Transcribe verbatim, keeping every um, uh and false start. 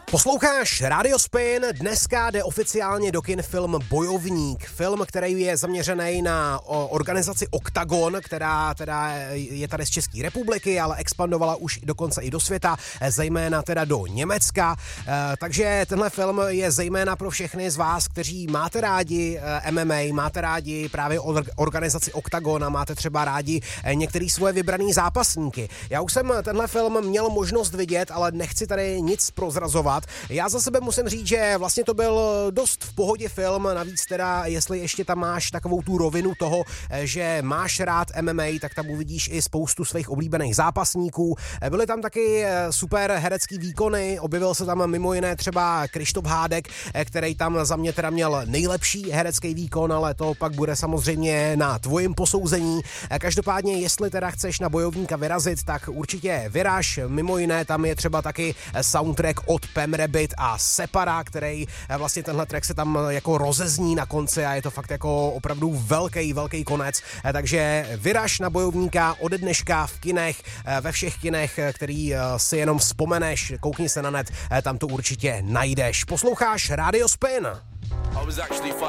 Posloucháš Radio Spin, dneska jde oficiálně do kin film Bojovník. Film, který je zaměřený na organizaci Oktagon, která teda je tady z České republiky, ale expandovala už dokonce i do světa, zejména teda do Německa. Takže tenhle film je zejména pro všechny z vás, kteří máte rádi M M A, máte rádi právě organizaci Oktagon a máte třeba rádi některý svoje vybraný zápasníky. Já už jsem tenhle film měl možnost vidět, ale nechci tady nic prozrazovat. Já za sebe musím říct, že vlastně to byl dost v pohodě film, navíc teda, jestli ještě tam máš takovou tu rovinu toho, že máš rád M M A, tak tam uvidíš i spoustu svých oblíbených zápasníků. Byly tam taky super herecký výkony, objevil se tam mimo jiné třeba Krištof Hádek, který tam za mě teda měl nejlepší herecký výkon, ale to pak bude samozřejmě na tvojím posouzení. Každopádně, jestli teda chceš na Bojovníka vyrazit, tak určitě vyraž, mimo jiné tam je třeba taky soundtrack od Pam Rabbit a Separa, který vlastně tenhle track se tam jako rozezní na konci a je to fakt jako opravdu velký, velký konec. Takže vyraž na Bojovníka ode dneška v kinech, ve všech kinech, který si jenom vzpomeneš, koukni se na net, tam to určitě najdeš. Posloucháš Radio Spin.